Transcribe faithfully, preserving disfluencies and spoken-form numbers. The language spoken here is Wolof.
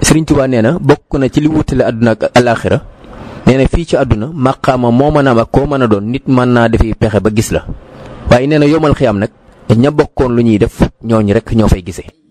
Sëriñ Tuubaa nee na bokk na ci li wutale àdduna ak alaaxira nee na fii ci àdduna maqaama moo mën a am ak koo mën a doon nit mën naa defi pexe ba gis la waaye nee na yomal xiyam nag ña bokkoon lu ñuy def ñooñu rek ñoo fay gisee.